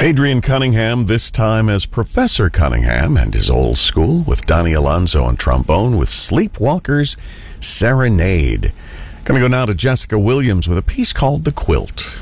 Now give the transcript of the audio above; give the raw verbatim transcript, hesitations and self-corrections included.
Adrian Cunningham, this time as Professor Cunningham and his old school, with Donnie Alonzo on trombone with Sleepwalkers Serenade. Gonna go now to Jessica Williams with a piece called The Quilt.